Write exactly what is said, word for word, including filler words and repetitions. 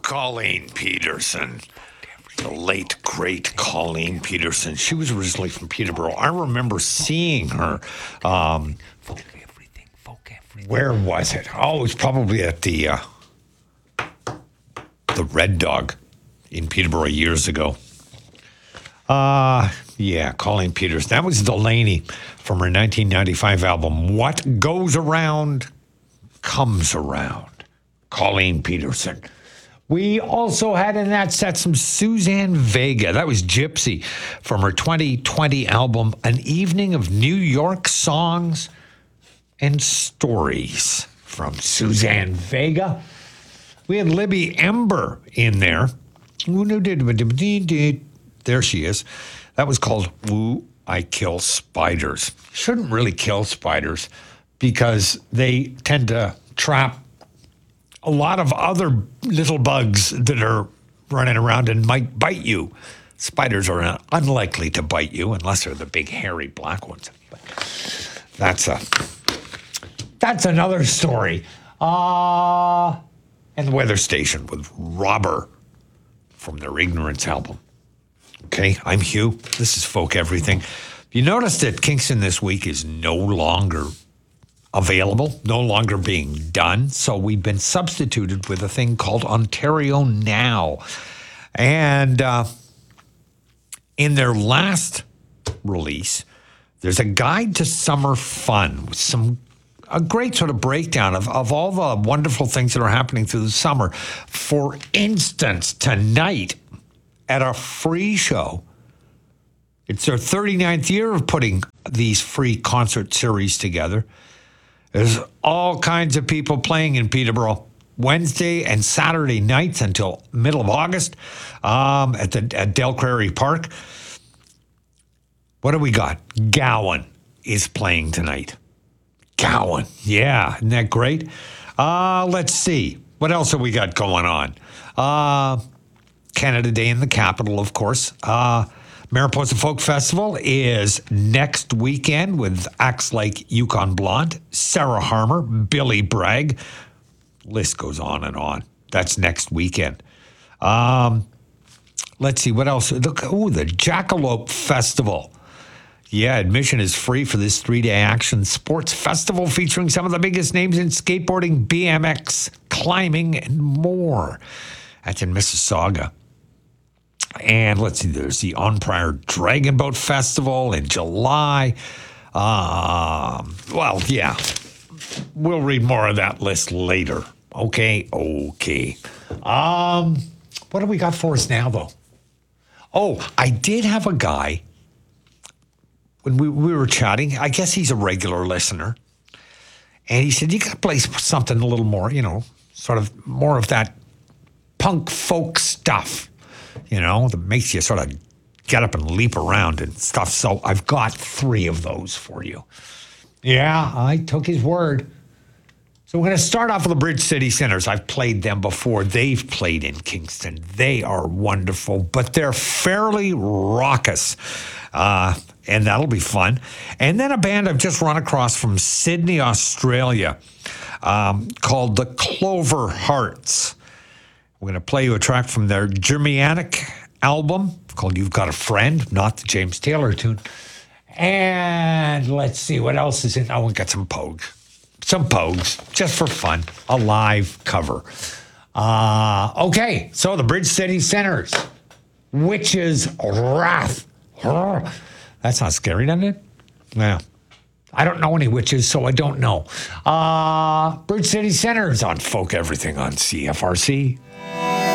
Colleen Peterson. The late, great Colleen Peterson. She was originally from Peterborough. I remember seeing her. Um, where was it? Oh, it was probably at the uh, the Red Dog in Peterborough years ago. Uh, yeah, Colleen Peterson. That was Delaney from her nineteen ninety-five album, What Goes Around Comes Around. Colleen Peterson. We also had in that set some Suzanne Vega. That was Gypsy from her twenty twenty album, An Evening of New York Songs and Stories from Suzanne Vega. We had Libby Ember in there. There she is. That was called Woo, I Kill Spiders. Shouldn't really kill spiders because they tend to trap a lot of other little bugs that are running around and might bite you. Spiders are unlikely to bite you unless they're the big hairy black ones. But that's a that's another story. Uh, and the Weather Station with Robber from their Ignorance album. Okay, I'm Hugh. This is Folk Everything. You notice that Kingston this week is no longer available, no longer being done. So we've been substituted with a thing called Ontario Now. And uh, in their last release, there's a guide to summer fun with some a great sort of breakdown of, of all the wonderful things that are happening through the summer. For instance, tonight at a free show, it's their thirty-ninth year of putting these free concert series together. There's all kinds of people playing in Peterborough Wednesday and Saturday nights until middle of August um, at the at Del Prairie Park. What do we got? Gowan is playing tonight. Gowan, yeah, isn't that great? Uh, let's see. What else have we got going on? Uh, Canada Day in the capital, of course. Uh, Mariposa Folk Festival is next weekend with acts like Yukon Blonde, Sarah Harmer, Billy Bragg. List goes on and on. That's next weekend. Um, let's see, what else? Look, oh, the Jackalope Festival. Yeah, admission is free for this three-day action sports festival featuring some of the biggest names in skateboarding, B M X, climbing, and more. That's in Mississauga. And let's see, there's the On Prior Dragon Boat Festival in July. Um, well, yeah, we'll read more of that list later. Okay, okay. Um, what do we got for us now, though? Oh, I did have a guy, when we, we were chatting, I guess he's a regular listener, and he said, you got to play something a little more, you know, sort of more of that punk folk stuff. You know, that makes you sort of get up and leap around and stuff. So I've got three of those for you. Yeah, I took his word. So we're going to start off with the Bridge City Sinners. I've played them before. They've played in Kingston. They are wonderful, but they're fairly raucous. Uh, and that'll be fun. And then a band I've just run across from Sydney, Australia, um, called the Clover Hearts. We're going to play you a track from their Germanic album called You've Got a Friend, not the James Taylor tune. And let's see what else is in. Oh, we got some Pogues. Some Pogues, just for fun. A live cover. Uh, okay, so the Bridge City Sinners. Witch's Wrath. That sounds scary, doesn't it? Yeah. I don't know any witches, so I don't know. Uh, Bridge City Sinners on Folk Everything on C F R C.